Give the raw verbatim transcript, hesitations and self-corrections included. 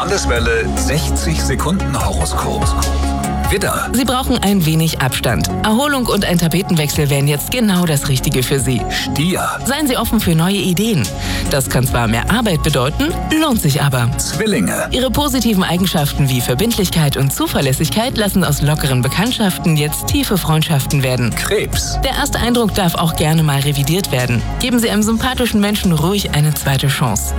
Landeswelle sechzig Sekunden Horoskop. Widder. Sie brauchen ein wenig Abstand. Erholung und ein Tapetenwechsel wären jetzt genau das Richtige für Sie. Stier. Seien Sie offen für neue Ideen. Das kann zwar mehr Arbeit bedeuten, lohnt sich aber. Zwillinge. Ihre positiven Eigenschaften wie Verbindlichkeit und Zuverlässigkeit lassen aus lockeren Bekanntschaften jetzt tiefe Freundschaften werden. Krebs. Der erste Eindruck darf auch gerne mal revidiert werden. Geben Sie einem sympathischen Menschen ruhig eine zweite Chance.